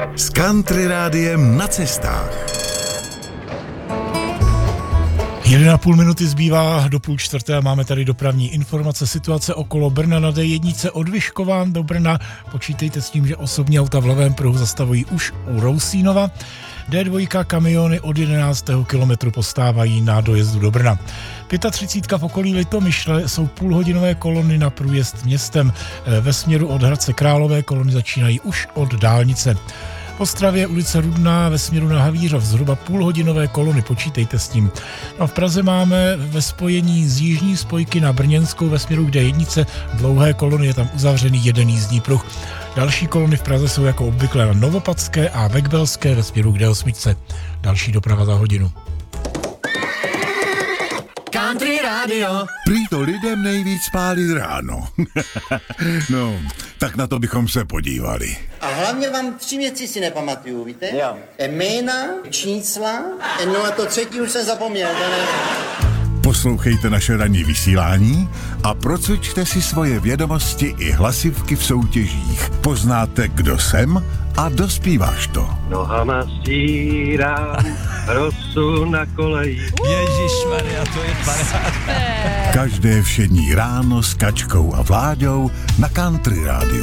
S Country Rádiem na cestách. 1,5 minuty zbývá do 3:30. Máme tady dopravní informace. Situace okolo Brna na D1 od Vyškován do Brna. Počítejte s tím, že osobní auta v levém pruhu zastavují už u Rousínova. D2 kamiony od 11. kilometru postávají na dojezdu do Brna. 35 v okolí Litomyšle jsou půlhodinové kolony na průjezd městem. Ve směru od Hradce Králové kolony začínají už od dálnice. V Ostravě ulice Rudná ve směru na Havířov zhruba půlhodinové kolony, počítejte s tím. No v Praze máme ve spojení z jižní spojky na Brněnskou ve směru k D1 dlouhé kolony, je tam uzavřený jeden jízdní pruh. Další kolony v Praze jsou jako obvykle na Novopadské a Vekbelské ve směru k D8. Další doprava za hodinu. Country Radio. Prý to lidem nejvíc pálí ráno. No, tak na to bychom se podívali. A hlavně vám 3 věci si nepamatuju, víte? Jo. Jména, čísla, no a to třetí už jsem zapomněl. Poslouchejte naše ranní vysílání a procvičte si svoje vědomosti i hlasivky v soutěžích. Poznáte, kdo jsem a dospíváš to. Nohama stírám rosu na koleji. Ježišmarja, to je paráda. Každé všední ráno s Kačkou a Vláďou na Country Rádiu.